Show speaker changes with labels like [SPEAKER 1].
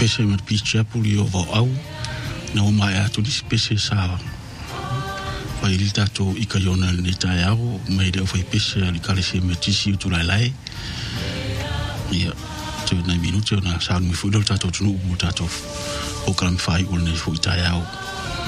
[SPEAKER 1] pese me picha puli o au na o mai atu dis pese sa fa il tato ikayona le tayao mai de foi pese ali kalese me tisi tu lai ia tu na minuto na sa mi fu do tato tu no tato o kan fai o ne fu tayao